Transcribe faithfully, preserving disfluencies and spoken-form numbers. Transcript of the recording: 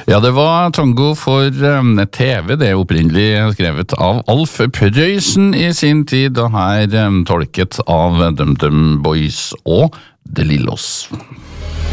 Ja, det var tango for um, T V, det er opprinnelig skrevet av Alf Prøysen i sin tid, og her um, tolket av DumDum Boys og The Lillos.